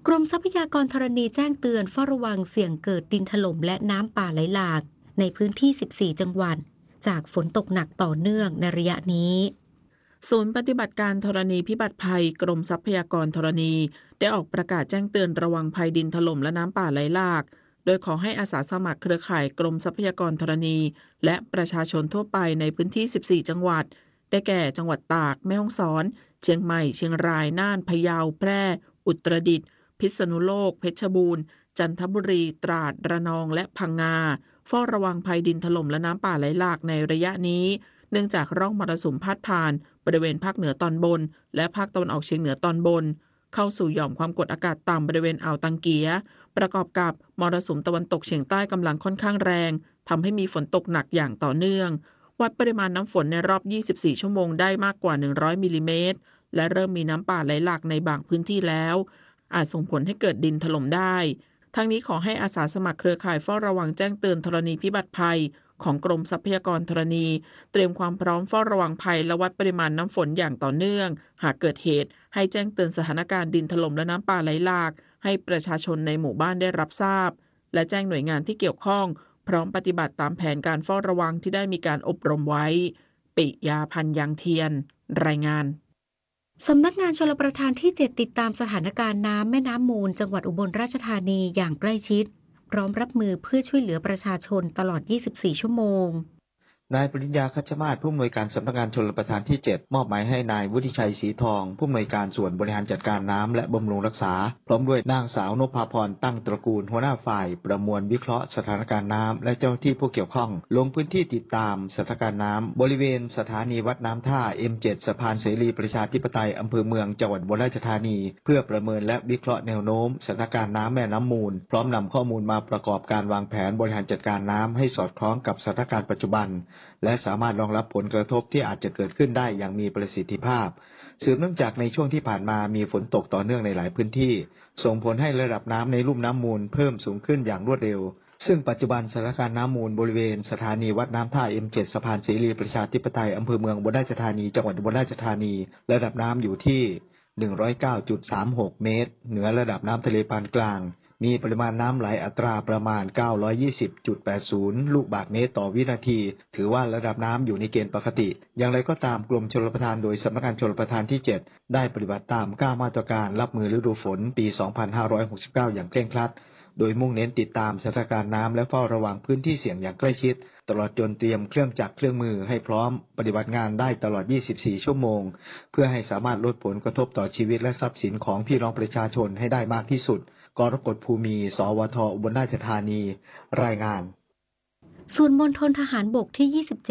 กรมทรัพยากรธรณีแจ้งเตือนเฝ้าระวังเสี่ยงเกิดดินถล่มและน้ำป่าไหลหลากในพื้นที่ 14 จังหวัดจากฝนตกหนักต่อเนื่องในระยะนี้ศูนย์ปฏิบัติการธรณีพิบัติภัยกรมทรัพยากรธรณีได้ออกประกาศแจ้งเตือนระวังภัยดินถล่มและน้ำป่าไหลหลากโดยขอให้อาสาสมัครเครือข่ายกรมทรัพยากรธรณีและประชาชนทั่วไปในพื้นที่ 14 จังหวัดได้แก่จังหวัดตากแม่ฮ่องสอนเชียงใหม่เชียงรายน่านพะเยาแพร่อุตรดิตถ์พิษณุโลกเพชรบูรณ์จันทบุรีตราดระนองและพังงาเฝ้าระวังภัยดินถล่มและน้ำป่าไหลหลากในระยะนี้เนื่องจากร่องมรสุมพาดผ่านบริเวณภาคเหนือตอนบนและภาคตะวันออกเฉียงเหนือตอนบนเข้าสู่หย่อมความกดอากาศต่ำบริเวณอ่าวตังเกียประกอบกับมรสุมตะวันตกเฉียงใต้กำลังค่อนข้างแรงทำให้มีฝนตกหนักอย่างต่อเนื่องวัดปริมาณน้ำฝนในรอบ 24 ชั่วโมงได้มากกว่า 100 มิลลิเมตรและเริ่มมีน้ำป่าไหลหลากในบางพื้นที่แล้วอาจส่งผลให้เกิดดินถล่มได้ทั้งนี้ขอให้อาสาสมัครเครือข่ายเฝ้าระวังแจ้งเตือนธรณีพิบัติภัยของกรมทรัพยากรธรณีเตรียมความพร้อมเฝ้าระวังภัยและวัดปริมาณน้ำฝนอย่างต่อเนื่องหากเกิดเหตุให้แจ้งเตือนสถานการณ์ดินถล่มและน้ำป่าไหลหลากให้ประชาชนในหมู่บ้านได้รับทราบและแจ้งหน่วยงานที่เกี่ยวข้องพร้อมปฏิบัติตามแผนการเฝ้าระวังที่ได้มีการอบรมไว้ปิยาพันธ์ยางเทียนรายงานสำนักงานชลประทานที่ 7 ติดตามสถานการณ์น้ำแม่น้ำมูลจังหวัดอุบลราชธานีอย่างใกล้ชิดพร้อมรับมือเพื่อช่วยเหลือประชาชนตลอด 24 ชั่วโมงนายปริญญา คัชมาศผู้อำนวยการสำนักงานชลประทานที่ 7 มอบหมายให้นายวุฒิชัยศรีทองผู้อำนวยการส่วนบริหารจัดการน้ำและบำรุงรักษาพร้อมด้วยนางสาวนภาพรตั้งตระกูลหัวหน้าฝ่ายประมวลวิเคราะห์สถานการณ์น้ำและเจ้าหน้าที่ผู้เกี่ยวข้องลงพื้นที่ติดตามสถานการณ์น้ำบริเวณสถานีวัดน้ำท่า M7 สะพานเสรีประชาธิปไตยอำเภอเมืองจังหวัดอุบลราชธานีเพื่อประเมินและวิเคราะห์แนวโน้มสถานการณ์น้ำแม่น้ำมูลพร้อมนำข้อมูลมาประกอบการวางแผนบริหารจัดการน้ำให้สอดคล้องกับสถานการณ์ปัจจุบันและสามารถรองรับผลกระทบที่อาจจะเกิดขึ้นได้อย่างมีประสิทธิภาพสืบเนื่องจากในช่วงที่ผ่านมามีฝนตกต่อเนื่องในหลายพื้นที่ส่งผลให้ระดับน้ำในลุ่มน้ำมูลเพิ่มสูงขึ้นอย่างรวดเร็วซึ่งปัจจุบันสถานการณ์น้ำมูลบริเวณสถานีวัดน้ำท่า M7 สะพานเสรีประชาธิปไตยอำเภอเมืองอุบลราชธานีจังหวัดอุบลราชธานีระดับน้ำอยู่ที่ 109.36 เมตรเหนือระดับน้ำทะเลปานกลางมีปริมาณน้ำไหลอัตราประมาณ 920.80 ลูกบาศก์เมตรต่อวินาทีถือว่าระดับน้ำอยู่ในเกณฑ์ปกติอย่างไรก็ตามกรมชลประทานโดยสำนักงานชลประทานที่ 7 ได้ปฏิบัติตาม9มาตรการรับมือฤดูฝนปี 2569 อย่างเคร่งครัดโดยมุ่งเน้นติดตามสถานการณ์น้ำและเฝ้าระวังพื้นที่เสี่ยงอย่างใกล้ชิดตลอดจนเตรียมเครื่องจักรเครื่องมือให้พร้อมปฏิบัติงานได้ตลอด 24 ชั่วโมงเพื่อให้สามารถลดผลกระทบต่อชีวิตและทรัพย์สินของพี่น้องประชาชนให้ได้มากที่สุดกรกฎภูมิ สวท อุบลราชธานีรายงานส่วนมณฑลทหารบกที่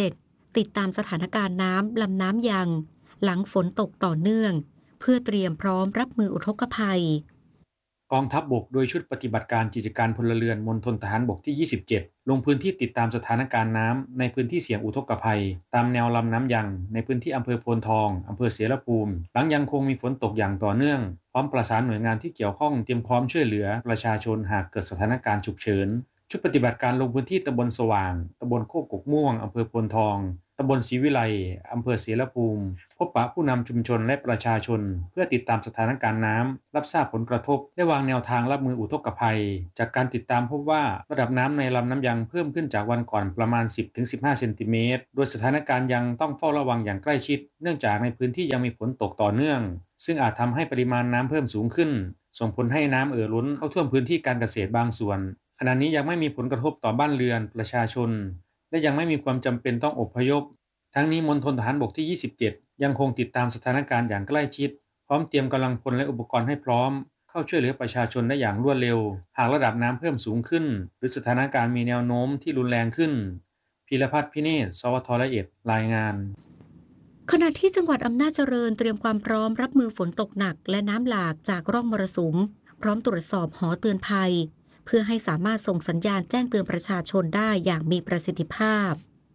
27 ติดตามสถานการณ์น้ำลำน้ำยังหลังฝนตกต่อเนื่องเพื่อเตรียมพร้อมรับมืออุทกภัยกองทัพบกโดยชุดปฏิบัติการกิจการพลเรือนมณฑลทหารบกที่ 27 ลงพื้นที่ติดตามสถานการณ์น้ำในพื้นที่เสี่ยงอุทกภัยตามแนวลำน้ำยังในพื้นที่อำเภอโพนทองอำเภอเสรภูมิหลังยังคงมีฝนตกอย่างต่อเนื่องพร้อมประสานหน่วยงานที่เกี่ยวข้องเตรียมพร้อมช่วยเหลือประชาชนหากเกิดสถานการณ์ฉุกเฉินชุดปฏิบัติการลงพื้นที่ตำบลสว่างตำบลโคกกม่วงอำเภอโพนทองตำบลศรีวิไลอำเภอเสรภูมิพบปะผู้นำชุมชนและประชาชนเพื่อติดตามสถานการณ์น้ำรับทราบผลกระทบและวางแนวทางรับมืออุทกภัยจากการติดตามพบว่าระดับน้ำในลำน้ำยังเพิ่มขึ้นจากวันก่อนประมาณ 10-15 เซนติเมตรโดยสถานการณ์ยังต้องเฝ้าระวังอย่างใกล้ชิดเนื่องจากในพื้นที่ยังมีฝนตกต่อเนื่องซึ่งอาจทำให้ปริมาณน้ำเพิ่มสูงขึ้นส่งผลให้น้ำล้นเข้าท่วมพื้นที่การเกษตรบางส่วนขณะนี้ยังไม่มีผลกระทบต่อบ้านเรือนประชาชนและยังไม่มีความจำเป็นต้องอพยพทั้งนี้มณฑลทหารบกที่ 27 ยังคงติดตามสถานการณ์อย่างใกล้ชิดพร้อมเตรียมกำลังพลและอุปกรณ์ให้พร้อมเข้าช่วยเหลือประชาชนได้อย่างรวดเร็วหากระดับน้ำเพิ่มสูงขึ้นหรือสถานการณ์มีแนวโน้มที่รุนแรงขึ้นพีรพัฒน์ พิเนศ สวท ละเอียดรายงานขณะที่จังหวัดอำนาจเจริญเตรียมความพร้อมรับมือฝนตกหนักและน้ำหลากจากร่องมรสุมพร้อมตรวจสอบหอเตือนภัยเพื่อให้สามารถส่งสัญญาณแจ้งเตือนประชาชนได้อย่างมีประสิทธิภาพ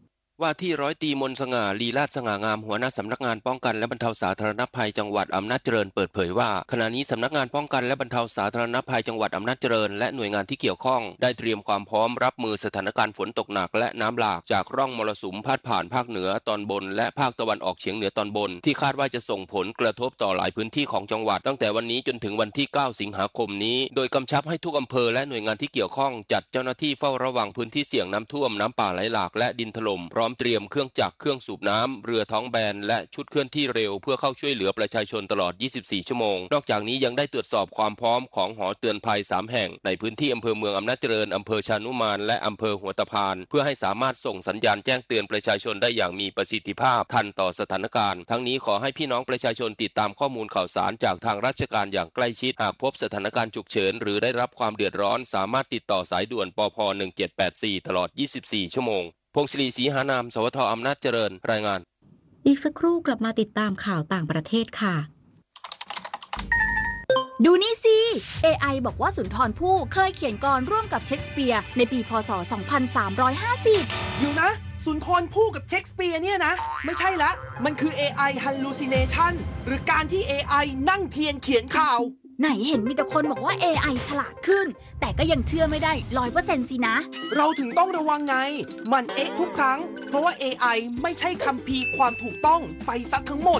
ว่าที่ร้อยตรีมนต์สง่าลีลาศสง่างามหัวหน้าสำนักงานป้องกันและบรรเทาสาธารณภัยจังหวัดอำนาจเจริญเปิดเผยว่าขณะนี้สำนักงานป้องกันและบรรเทาสาธารณภัยจังหวัดอำนาจเจริญและหน่วยงานที่เกี่ยวข้องได้เตรียมความพร้อมรับมือสถานการณ์ฝนตกหนักและน้ำหลากจากร่องมรสุมพาดผ่านภาคเหนือตอนบนและภาคตะวันออกเฉียงเหนือตอนบนที่คาดว่าจะส่งผลกระทบต่อหลายพื้นที่ของจังหวัดตั้งแต่วันนี้จนถึงวันที่ 9 สิงหาคมนี้โดยกำชับให้ทุกอำเภอและหน่วยงานที่เกี่ยวข้องจัดเจ้าหน้าที่เฝ้าระวังพื้นที่เสี่ยงน้ำท่วมน้ำป่าไหลหลากและดินถล่มพร้อมเตรียมเครื่องจักรเครื่องสูบน้ำเรือท้องแบนและชุดเคลื่อนที่เร็วเพื่อเข้าช่วยเหลือประชาชนตลอด 24 ชั่วโมงนอกจากนี้ยังได้ตรวจสอบความพร้อมของหอเตือนภัย 3 แห่งในพื้นที่อำเภอเมืองอำนาจเจริญอำเภอชานุมานและอำเภอหัวตะพานเพื่อให้สามารถส่งสัญญาณแจ้งเตือนประชาชนได้อย่างมีประสิทธิภาพทันต่อสถานการณ์ทั้งนี้ขอให้พี่น้องประชาชนติดตามข้อมูลข่าวสารจากทางราชการอย่างใกล้ชิดหากพบสถานการณ์ฉุกเฉินหรือได้รับความเดือดร้อนสามารถติดต่อสายด่วนปภ1784ตลอด 24 ชั่วโมงพงศิริศรีหานามสวทอำนาจเจริญรายงานอีกสักครู่กลับมาติดตามข่าวต่างประเทศค่ะดูนี่สิ AI บอกว่าสุนทรภู่เคยเขียนกลอนร่วมกับเชคสเปียร์ในปีพ.ศ. 2350 อยู่นะสุนทรภู่กับเชคสเปียร์เนี่ยนะไม่ใช่ละมันคือ AI hallucination หรือการที่ AI นั่งเทียนเขียนข่าวไหนเห็นมีแต่คนบอกว่า AI ฉลาดขึ้นแต่ก็ยังเชื่อไม่ได้ 100% สินะเราถึงต้องระวังไงมันทุกครั้งเพราะว่า AI ไม่ใช่คัมภีร์ความถูกต้องไปซะทั้งหมด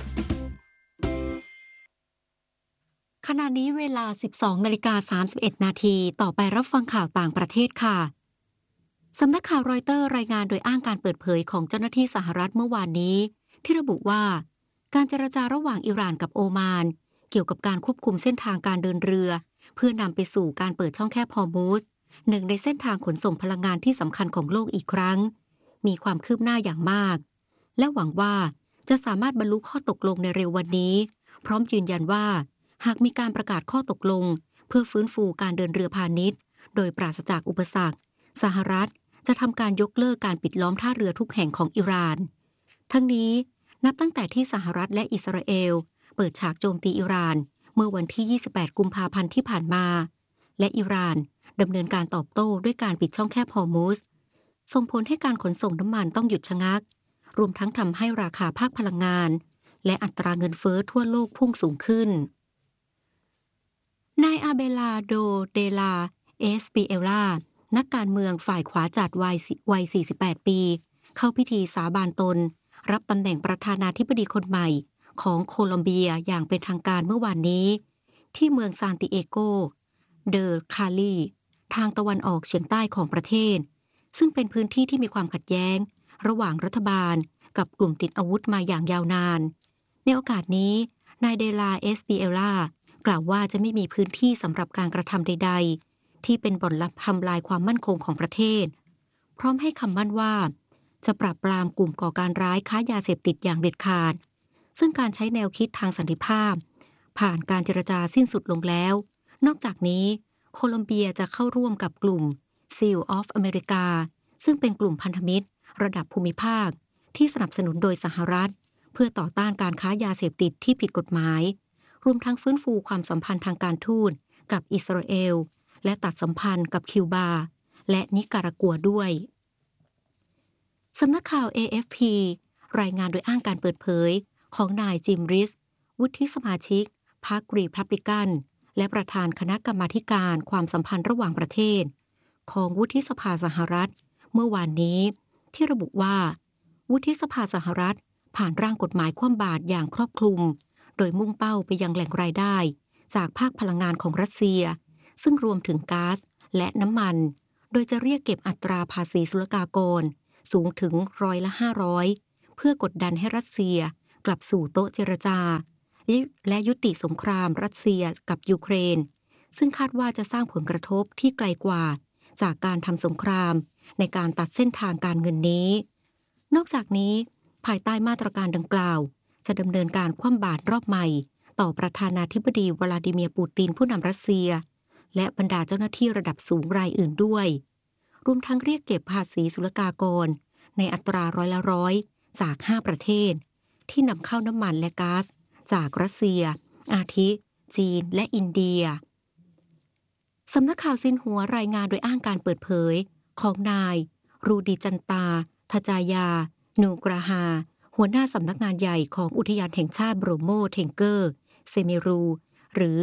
ขณะนี้เวลา 12:31 นาทีต่อไปรับฟังข่าวต่างประเทศค่ะสำนักข่าวรอยเตอร์รายงานโดยอ้างการเปิดเผยของเจ้าหน้าที่สหรัฐเมื่อวานนี้ที่ระบุว่าการเจรจาระหว่างอิหร่านกับโอมานเกี่ยวกับการควบคุมเส้นทางการเดินเรือเพื่อนำไปสู่การเปิดช่องแคบฮอร์มุซหนึ่งในเส้นทางขนส่งพลังงานที่สำคัญของโลกอีกครั้งมีความคืบหน้าอย่างมากและหวังว่าจะสามารถบรรลุข้อตกลงในเร็ววันนี้พร้อมยืนยันว่าหากมีการประกาศข้อตกลงเพื่อฟื้นฟูการเดินเรือพาณิชย์โดยปราศจากอุปสรรคสหรัฐจะทำการยกเลิกการปิดล้อมท่าเรือทุกแห่งของอิหร่านทั้งนี้นับตั้งแต่ที่สหรัฐและอิสราเอลเปิดฉากโจมตีอิหร่านเมื่อวันที่ 28 กุมภาพันธ์ที่ผ่านมาและอิหร่านดำเนินการตอบโต้ด้วยการปิดช่องแคบฮอร์มุซส่งผลให้การขนส่งน้ำมันต้องหยุดชะงักรวมทั้งทำให้ราคาภาคพลังงานและอัตราเงินเฟ้อทั่วโลกพุ่งสูงขึ้นนายอาเบลาโดเดลาเอสปิเอลานักการเมืองฝ่ายขวาจัดวัย 48 ปีเข้าพิธีสาบานตนรับตำแหน่งประธานาธิบดีคนใหม่ของโคลอมเบียอย่างเป็นทางการเมื่อวานนี้ที่เมืองซานติเอโกเดอคาลีทางตะวันออกเฉียงใต้ของประเทศซึ่งเป็นพื้นที่ที่มีความขัดแย้งระหว่างรัฐบาลกับกลุ่มติดอาวุธมาอย่างยาวนานในโอกาสนี้นายเดลาเอสปิเอลากล่าวว่าจะไม่มีพื้นที่สำหรับการกระทำใดๆที่เป็นบ่อนทำลายความมั่นคงของประเทศพร้อมให้คำมั่นว่าจะปราบปรามกลุ่มก่อการร้ายค้ายาเสพติดอย่างเด็ดขาดซึ่งการใช้แนวคิดทางสันติภาพผ่านการเจรจาสิ้นสุดลงแล้วนอกจากนี้โคลอมเบียจะเข้าร่วมกับกลุ่ม Seal of America ซึ่งเป็นกลุ่มพันธมิตรระดับภูมิภาคที่สนับสนุนโดยสหรัฐเพื่อต่อต้านการค้ายาเสพติดที่ผิดกฎหมายรวมทั้งฟื้นฟูความสัมพันธ์ทางการทูตกับอิสราเอลและตัดสัมพันธ์กับคิวบาและนิการากัวด้วยสำนักข่าว AFP รายงานโดยอ้างการเปิดเผยของนายจิมริสวุฒิสมาชิกพรรครีพับลิกันและประธานคณะกรรมาธิการความสัมพันธ์ระหว่างประเทศของวุฒิสภาสหรัฐเมื่อวานนี้ที่ระบุว่าวุฒิสภาสหรัฐผ่านร่างกฎหมายคว่ำบาตรอย่างครอบคลุมโดยมุ่งเป้าไปยังแหล่งรายได้จากภาคพลังงานของรัสเซียซึ่งรวมถึงก๊าซและน้ำมันโดยจะเรียกเก็บอัตราภาษีศุลกากรสูงถึง500%เพื่อกดดันให้รัสเซียกลับสู่โต๊ะเจรจาและยุติสงครามรัสเซียกับยูเครนซึ่งคาดว่าจะสร้างผลกระทบที่ไกลกว่าจากการทำสงครามในการตัดเส้นทางการเงินนี้นอกจากนี้ภายใต้มาตรการดังกล่าวจะดำเนินการคว่ำบาตรรอบใหม่ต่อประธานาธิบดีวลาดิเมียร์ปูตินผู้นำรัสเซียและบรรดาเจ้าหน้าที่ระดับสูงรายอื่นด้วยรวมทั้งเรียกเก็บภาษีศุลกากรในอัตรา100%จาก5ประเทศที่นำเข้าน้ำมันและก๊าซจากรัสเซียอาทิจีนและอินเดียสำนักข่าวซินหัวรายงานโดยอ้างการเปิดเผยของนายรูดิจันตาทจายานูกราฮาหัวหน้าสำนักงานใหญ่ของอุทยานแห่งชาติโบรโมเทงเกอร์เซเมรูหรือ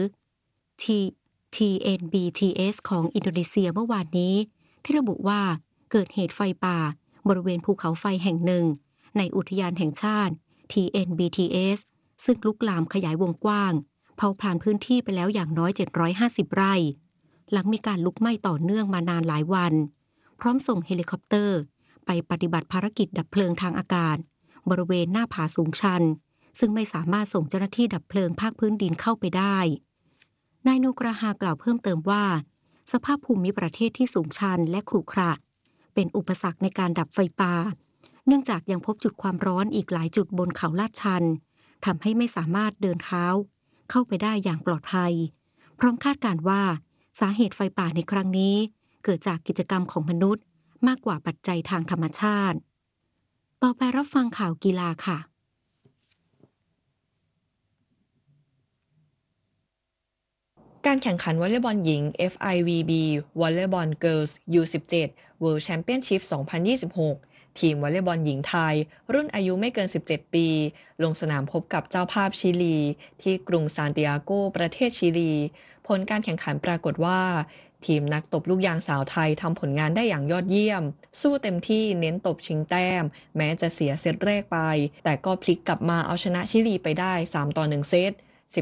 TNBTS ของอินโดนีเซียเมื่อวานนี้ที่ระบุว่าเกิดเหตุไฟป่าบริเวณภูเขาไฟแห่งหนึ่งในอุทยานแห่งชาติ TNBTS ซึ่งลุกลามขยายวงกว้างเผาผลาญพื้นที่ไปแล้วอย่างน้อย750ไร่หลังมีการลุกไหม้ต่อเนื่องมานานหลายวันพร้อมส่งเฮลิคอปเตอร์ไปปฏิบัติภารกิจดับเพลิงทางอากาศบริเวณหน้าผาสูงชันซึ่งไม่สามารถส่งเจ้าหน้าที่ดับเพลิงภาคพื้นดินเข้าไปได้นายนูกราฮากล่าวเพิ่มเติมว่าสภาพภูมิประเทศที่สูงชันและขรุขระเป็นอุปสรรคในการดับไฟป่าเนื่องจากยังพบจุดความร้อนอีกหลายจุดบนเขาลาดชันทำให้ไม่สามารถเดินเท้าเข้าไปได้อย่างปลอดภัยพร้อมคาดการณ์ว่าสาเหตุไฟป่าในครั้งนี้เกิดจากกิจกรรมของมนุษย์มากกว่าปัจจัยทางธรรมชาติต่อไปรับฟังข่าวกีฬาค่ะการแข่งขันวอลเลย์บอลหญิง FIVB วอลเลย์บอลเกิร์ลส์ U17 World Championship 2026 ทีมวอลเลย์บอลหญิงไทยรุ่นอายุไม่เกิน17ปีลงสนามพบกับเจ้าภาพชิลีที่กรุงซานติอาโกประเทศชิลีผลการแข่งขันปรากฏว่าทีมนักตบลูกยางสาวไทยทำผลงานได้อย่างยอดเยี่ยมสู้เต็มที่เน้นตบชิงแต้มแม้จะเสียเซตแรกไปแต่ก็พลิกกลับมาเอาชนะชิลีไปได้3-1 เซต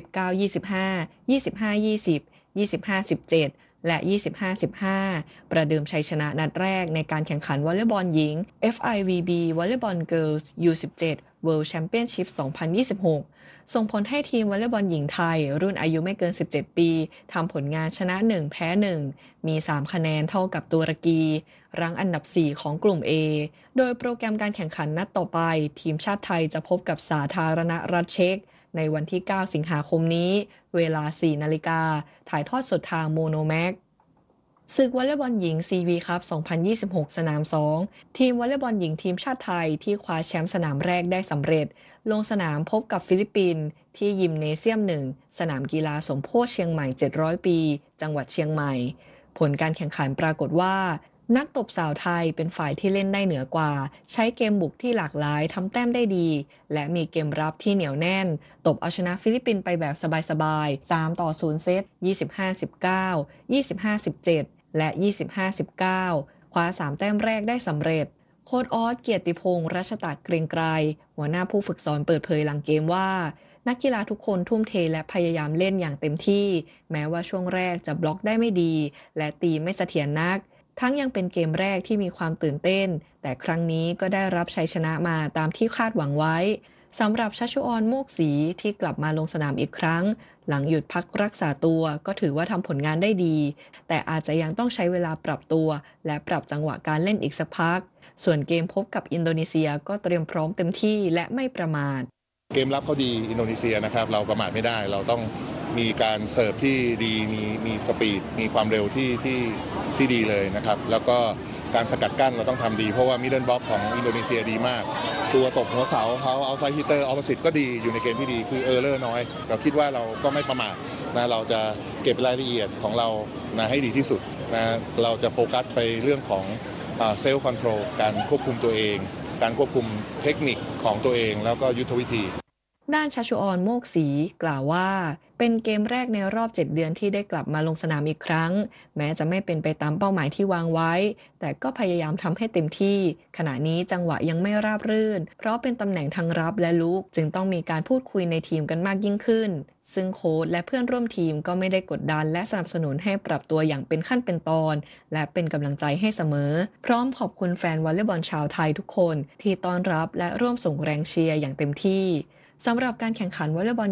19-25 25-20 25-17 และ 25-15 ประเดิมชัยชนะนัดแรกในการแข่งขันวอลเลย์บอลหญิง FIVB วอลเลย์บอลเกิร์ลส์ U17 World Championship 2026 ส่งผลให้ทีมวอลเลย์บอลหญิงไทยรุ่นอายุไม่เกิน17ปีทำผลงานชนะ1แพ้1มี3คะแนนเท่ากับตุรกีรั้งอันดับ4ของกลุ่ม A โดยโปรแกรมการแข่งขันนัดต่อไปทีมชาติไทยจะพบกับสาธารณรัฐเช็กในวันที่9สิงหาคมนี้เวลา 4 นาฬิกาถ่ายทอดสดทางโมโนแม็กศึกวอลเลย์บอลหญิง CV คัพ 2026 สนาม 2 ทีมวอลเลย์บอลหญิงทีมชาติไทยที่คว้าแชมป์สนามแรกได้สำเร็จลงสนามพบกับฟิลิปปินส์ที่ยิมเนเซียม 1 สนามกีฬาสมโพธิเชียงใหม่700 ปีจังหวัดเชียงใหม่ผลการแข่งขันปรากฏว่านักตบสาวไทยเป็นฝ่ายที่เล่นได้เหนือกว่าใช้เกมบุกที่หลากหลายทำแต้มได้ดีและมีเกมรับที่เหนียวแน่นตบเอาชนะฟิลิปปินส์ไปแบบสบายๆ3-0 เซต 25-19 25-17 และ 25-19 คว้า3แต้มแรกได้สำเร็จโค้ชออสเกียรติพงษ์รัชตะเกรียงไกรหัวหน้าผู้ฝึกสอนเปิดเผยหลังเกมว่านักกีฬาทุกคนทุ่มเทและพยายามเล่นอย่างเต็มที่แม้ว่าช่วงแรกจะบล็อกได้ไม่ดีและตีไม่เสถียรนักทั้งยังเป็นเกมแรกที่มีความตื่นเต้นแต่ครั้งนี้ก็ได้รับชัยชนะมาตามที่คาดหวังไว้สำหรับชัชชุออนโมกศรีที่กลับมาลงสนามอีกครั้งหลังหยุดพักรักษาตัวก็ถือว่าทำผลงานได้ดีแต่อาจจะยังต้องใช้เวลาปรับตัวและปรับจังหวะการเล่นอีกสักพักส่วนเกมพบกับอินโดนีเซียก็เตรียมพร้อมเต็มที่และไม่ประมาทเกมรับเขาดีอินโดนีเซียนะครับเราประมาทไม่ได้เราต้องมีการเสิร์ฟที่ดีมีสปีดมีความเร็วที่ดีเลยนะครับแล้วก็การสกัดกั้นเราต้องทำดีเพราะว่ามิดเดิลบล็อกของอินโดนีเซียดีมากตัวตบหัวเสาเขาเอาไซด์ฮิตเตอร์ออปโพสิตก็ดีอยู่ในเกมที่ดีคือเออร์เลอร์น้อยเราคิดว่าเราก็ไม่ประมาทนะเราจะเก็บรายละเอียดของเรานะให้ดีที่สุดนะเราจะโฟกัสไปเรื่องของเซลล์คอนโทรลการควบคุมตัวเองการควบคุมเทคนิคของตัวเองแล้วก็ยุทธวิธีด้านชัชชุออนโมกศรีกล่าวว่าเป็นเกมแรกในรอบ7เดือนที่ได้กลับมาลงสนามอีกครั้งแม้จะไม่เป็นไปตามเป้าหมายที่วางไว้แต่ก็พยายามทำให้เต็มที่ขณะนี้จังหวะยังไม่ราบรื่นเพราะเป็นตำแหน่งทั้งรับและลุกจึงต้องมีการพูดคุยในทีมกันมากยิ่งขึ้นซึ่งโค้ชและเพื่อนร่วมทีมก็ไม่ได้กดดันและสนับสนุนให้ปรับตัวอย่างเป็นขั้นเป็นตอนและเป็นกำลังใจให้เสมอพร้อมขอบคุณแฟนวอลเลย์บอลชาวไทยทุกคนที่ต้อนรับและร่วมส่งแรงเชียร์อย่างเต็มที่สำหรับการแข่งขันวอลเลย์บอล